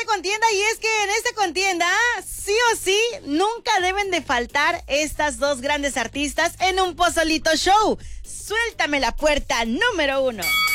contienda, y es que en esta contienda, sí o sí, nunca deben de faltar estas dos grandes artistas en un Pozolito Show. Suéltame la puerta número 1.